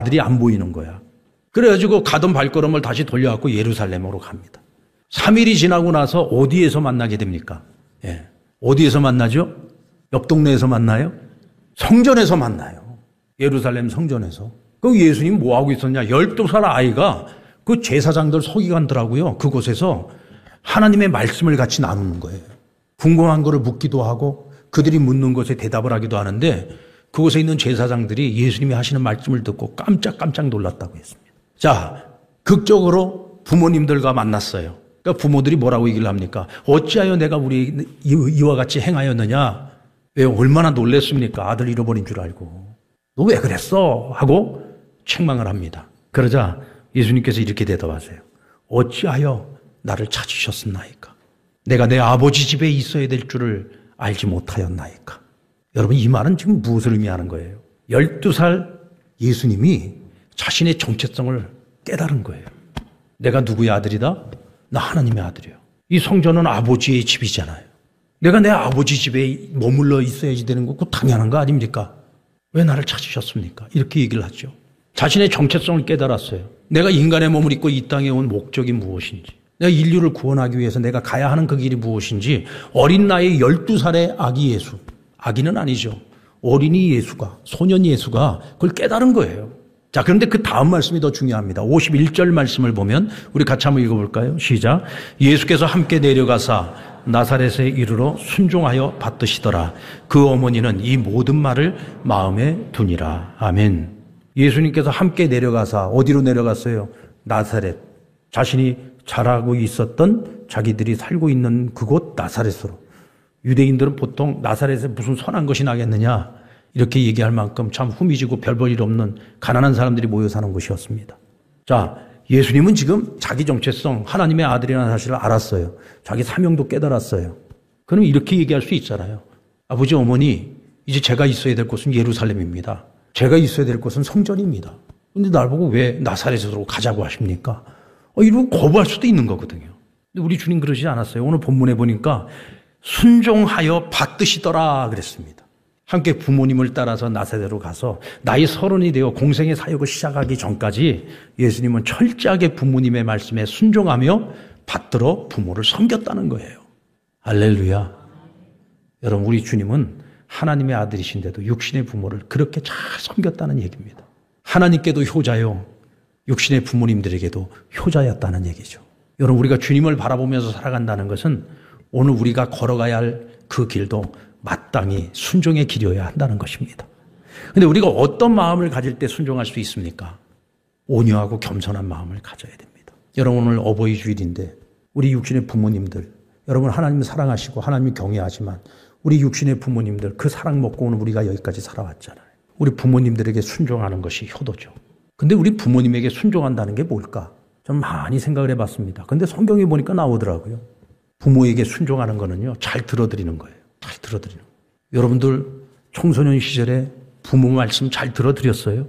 아들이 안 보이는 거야. 그래가지고 가던 발걸음을 다시 돌려갖고 예루살렘으로 갑니다. 3일이 지나고 나서 어디에서 만나게 됩니까? 예. 어디에서 만나죠? 옆 동네에서 만나요? 성전에서 만나요. 예루살렘 성전에서. 그 예수님 뭐 하고 있었냐? 12살 아이가 그 제사장들 서기관들하고요. 그곳에서 하나님의 말씀을 같이 나누는 거예요. 궁금한 거를 묻기도 하고 그들이 묻는 것에 대답을 하기도 하는데 그곳에 있는 제사장들이 예수님이 하시는 말씀을 듣고 깜짝깜짝 놀랐다고 했습니다. 자, 극적으로 부모님들과 만났어요. 그러니까 부모들이 뭐라고 얘기를 합니까? 어찌하여 내가 우리 이와 같이 행하였느냐? 왜 얼마나 놀랬습니까? 아들 잃어버린 줄 알고. 너 왜 그랬어? 하고 책망을 합니다. 그러자 예수님께서 이렇게 대답하세요. 어찌하여 나를 찾으셨습니까? 내가 내 아버지 집에 있어야 될 줄을 알지 못하였나이까? 여러분 이 말은 지금 무엇을 의미하는 거예요? 12살 예수님이 자신의 정체성을 깨달은 거예요. 내가 누구의 아들이다? 나 하나님의 아들이에요. 이 성전은 아버지의 집이잖아요. 내가 내 아버지 집에 머물러 있어야지 되는 거고 당연한 거 아닙니까? 왜 나를 찾으셨습니까? 이렇게 얘기를 하죠. 자신의 정체성을 깨달았어요. 내가 인간의 몸을 입고 이 땅에 온 목적이 무엇인지, 내가 인류를 구원하기 위해서 내가 가야 하는 그 길이 무엇인지 어린 나이 12살의 아기 예수, 아기는 아니죠. 어린이 예수가, 소년 예수가 그걸 깨달은 거예요. 자, 그런데 그 다음 말씀이 더 중요합니다. 51절 말씀을 보면 우리 같이 한번 읽어볼까요? 시작. 예수께서 함께 내려가사 나사렛에 이르러 순종하여 받드시더라. 그 어머니는 이 모든 말을 마음에 두니라. 아멘. 예수님께서 함께 내려가사 어디로 내려갔어요? 나사렛. 자신이 자라고 있었던 자기들이 살고 있는 그곳 나사렛으로. 유대인들은 보통 나사렛에 무슨 선한 것이 나겠느냐 이렇게 얘기할 만큼 참 후미지고 별 볼 일 없는 가난한 사람들이 모여 사는 곳이었습니다. 자, 예수님은 지금 자기 정체성, 하나님의 아들이라는 사실을 알았어요. 자기 사명도 깨달았어요. 그럼 이렇게 얘기할 수 있잖아요. 아버지, 어머니, 이제 제가 있어야 될 곳은 예루살렘입니다. 제가 있어야 될 곳은 성전입니다. 근데 날 보고 왜 나사렛으로 가자고 하십니까? 이러고 거부할 수도 있는 거거든요. 근데 우리 주님 그러지 않았어요. 오늘 본문에 보니까 순종하여 받드시더라 그랬습니다. 함께 부모님을 따라서 나사렛으로 가서 나이 30이 되어 공생의 사역을 시작하기 전까지 예수님은 철저하게 부모님의 말씀에 순종하며 받들어 부모를 섬겼다는 거예요. 할렐루야. 여러분, 우리 주님은 하나님의 아들이신데도 육신의 부모를 그렇게 잘 섬겼다는 얘기입니다. 하나님께도 효자요, 육신의 부모님들에게도 효자였다는 얘기죠. 여러분, 우리가 주님을 바라보면서 살아간다는 것은 오늘 우리가 걸어가야 할 그 길도 마땅히 순종의 길이어야 한다는 것입니다. 그런데 우리가 어떤 마음을 가질 때 순종할 수 있습니까? 온유하고 겸손한 마음을 가져야 됩니다. 여러분, 오늘 어버이 주일인데 우리 육신의 부모님들, 여러분 하나님을 사랑하시고 하나님을 경외하지만 우리 육신의 부모님들 그 사랑 먹고 오늘 우리가 여기까지 살아왔잖아요. 우리 부모님들에게 순종하는 것이 효도죠. 근데 우리 부모님에게 순종한다는 게 뭘까? 좀 많이 생각을 해봤습니다. 근데 성경에 보니까 나오더라고요. 부모에게 순종하는 거는요, 잘 들어드리는 거예요. 잘 들어드리는 거예요. 여러분들 청소년 시절에 부모 말씀 잘 들어드렸어요?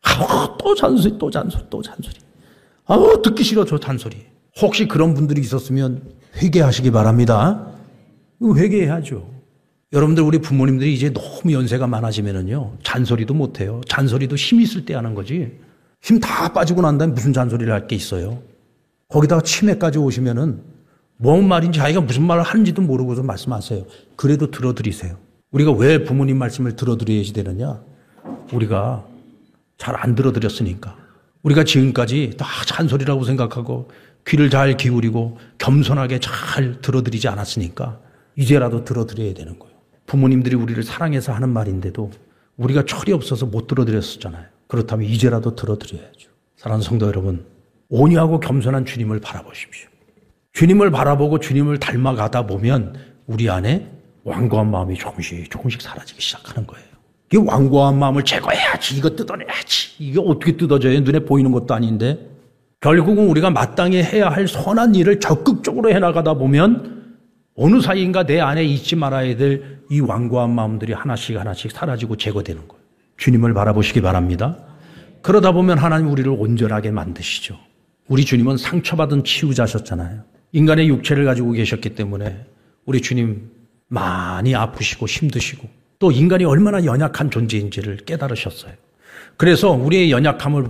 또 잔소리, 또 잔소리, 또 잔소리. 듣기 싫어, 저 잔소리. 혹시 그런 분들이 있었으면 회개하시기 바랍니다. 회개해야죠. 여러분들, 우리 부모님들이 이제 너무 연세가 많아지면은요, 잔소리도 못해요. 잔소리도 힘 있을 때 하는 거지. 힘 다 빠지고 난 다음에 무슨 잔소리를 할 게 있어요. 거기다가 치매까지 오시면은 뭔 말인지 자기가 무슨 말을 하는지도 모르고서 말씀하세요. 그래도 들어드리세요. 우리가 왜 부모님 말씀을 들어드려야지 되느냐? 우리가 잘 안 들어드렸으니까. 우리가 지금까지 다 잔소리라고 생각하고 귀를 잘 기울이고 겸손하게 잘 들어드리지 않았으니까 이제라도 들어드려야 되는 거예요. 부모님들이 우리를 사랑해서 하는 말인데도 우리가 철이 없어서 못 들어드렸었잖아요. 그렇다면 이제라도 들어드려야죠. 사랑하는 성도 여러분, 온유하고 겸손한 주님을 바라보십시오. 주님을 바라보고 주님을 닮아가다 보면 우리 안에 완고한 마음이 조금씩 사라지기 시작하는 거예요. 이 완고한 마음을 제거해야지, 이거 뜯어내야지. 이게 어떻게 뜯어져요? 눈에 보이는 것도 아닌데. 결국은 우리가 마땅히 해야 할 선한 일을 적극적으로 해나가다 보면 어느 사이인가 내 안에 잊지 말아야 될 이 완고한 마음들이 하나씩 사라지고 제거되는 거예요. 주님을 바라보시기 바랍니다. 그러다 보면 하나님 우리를 온전하게 만드시죠. 우리 주님은 상처받은 치유자셨잖아요. 인간의 육체를 가지고 계셨기 때문에 우리 주님 많이 아프시고 힘드시고 또 인간이 얼마나 연약한 존재인지를 깨달으셨어요. 그래서 우리의 연약함을